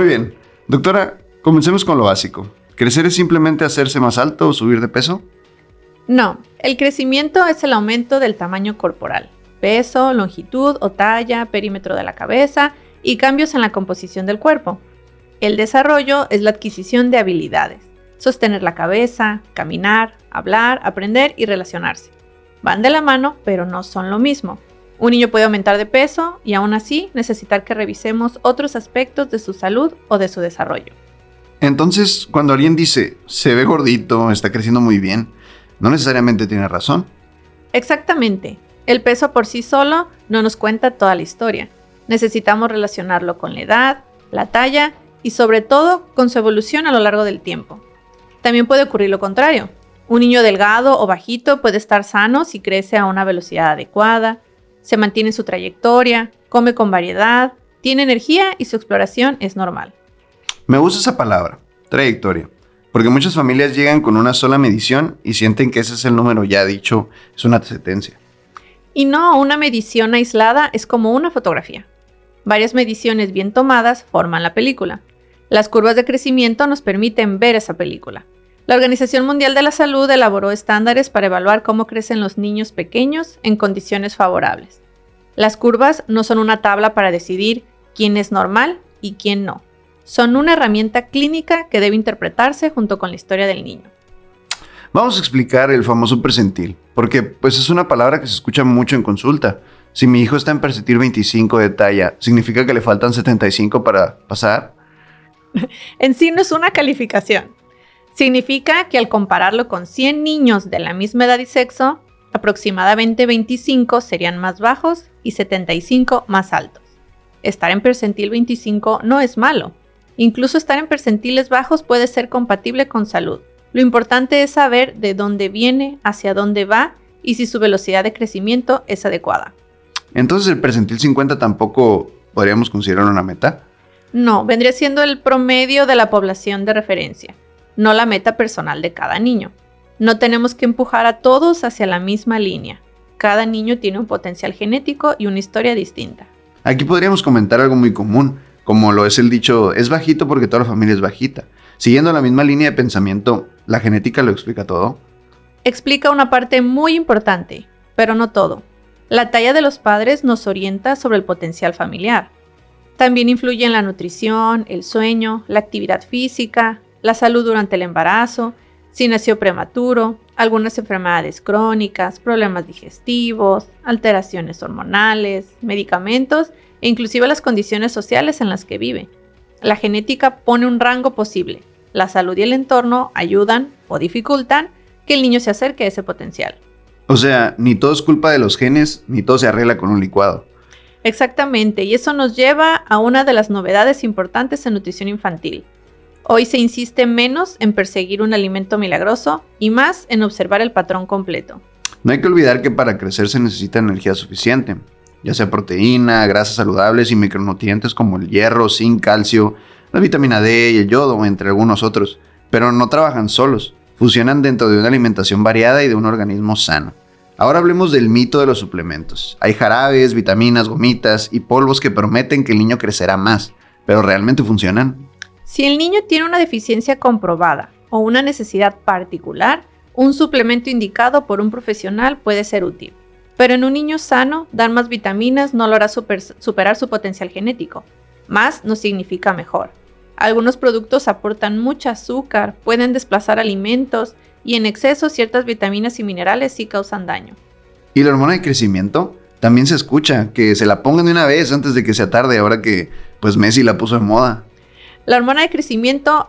Muy bien. Doctora, comencemos con lo básico. ¿Crecer es simplemente hacerse más alto o subir de peso? No, el crecimiento es el aumento del tamaño corporal, peso, longitud o talla, perímetro de la cabeza y cambios en la composición del cuerpo. El desarrollo es la adquisición de habilidades, sostener la cabeza, caminar, hablar, aprender y relacionarse. Van de la mano, pero no son lo mismo. Un niño puede aumentar de peso y aún así necesitar que revisemos otros aspectos de su salud o de su desarrollo. Entonces, cuando alguien dice, se ve gordito, está creciendo muy bien, no necesariamente tiene razón. Exactamente. El peso por sí solo no nos cuenta toda la historia. Necesitamos relacionarlo con la edad, la talla y sobre todo con su evolución a lo largo del tiempo. También puede ocurrir lo contrario. Un niño delgado o bajito puede estar sano si crece a una velocidad adecuada, se mantiene en su trayectoria, come con variedad, tiene energía y su exploración es normal. Me gusta esa palabra, trayectoria, porque muchas familias llegan con una sola medición y sienten que ese es el número ya dicho, es una sentencia. Y no, una medición aislada es como una fotografía. Varias mediciones bien tomadas forman la película. Las curvas de crecimiento nos permiten ver esa película. La Organización Mundial de la Salud elaboró estándares para evaluar cómo crecen los niños pequeños en condiciones favorables. Las curvas no son una tabla para decidir quién es normal y quién no. Son una herramienta clínica que debe interpretarse junto con la historia del niño. Vamos a explicar el famoso percentil, porque es una palabra que se escucha mucho en consulta. Si mi hijo está en percentil 25 de talla, ¿significa que le faltan 75 para pasar? En sí no es una calificación. Significa que al compararlo con 100 niños de la misma edad y sexo, aproximadamente 25 serían más bajos y 75 más altos. Estar en percentil 25 no es malo. Incluso estar en percentiles bajos puede ser compatible con salud. Lo importante es saber de dónde viene, hacia dónde va y si su velocidad de crecimiento es adecuada. Entonces, ¿el percentil 50 tampoco podríamos considerar una meta? No, vendría siendo el promedio de la población de referencia, no la meta personal de cada niño. No tenemos que empujar a todos hacia la misma línea. Cada niño tiene un potencial genético y una historia distinta. Aquí podríamos comentar algo muy común, como lo es el dicho, es bajito porque toda la familia es bajita. Siguiendo la misma línea de pensamiento, ¿la genética lo explica todo? Explica una parte muy importante, pero no todo. La talla de los padres nos orienta sobre el potencial familiar. También influye en la nutrición, el sueño, la actividad física, la salud durante el embarazo, si nació prematuro, algunas enfermedades crónicas, problemas digestivos, alteraciones hormonales, medicamentos e inclusive las condiciones sociales en las que vive. La genética pone un rango posible. La salud y el entorno ayudan o dificultan que el niño se acerque a ese potencial. O sea, ni todo es culpa de los genes, ni todo se arregla con un licuado. Exactamente, y eso nos lleva a una de las novedades importantes en nutrición infantil. Hoy se insiste menos en perseguir un alimento milagroso y más en observar el patrón completo. No hay que olvidar que para crecer se necesita energía suficiente, ya sea proteína, grasas saludables y micronutrientes como el hierro, zinc, calcio, la vitamina D y el yodo, entre algunos otros, pero no trabajan solos, funcionan dentro de una alimentación variada y de un organismo sano. Ahora hablemos del mito de los suplementos. Hay jarabes, vitaminas, gomitas y polvos que prometen que el niño crecerá más, pero ¿realmente funcionan? Si el niño tiene una deficiencia comprobada o una necesidad particular, un suplemento indicado por un profesional puede ser útil. Pero en un niño sano, dar más vitaminas no lo hará superar su potencial genético. Más no significa mejor. Algunos productos aportan mucho azúcar, pueden desplazar alimentos y en exceso ciertas vitaminas y minerales sí causan daño. ¿Y la hormona de crecimiento? También se escucha que se la pongan de una vez antes de que sea tarde, ahora que Messi la puso de moda. La hormona de crecimiento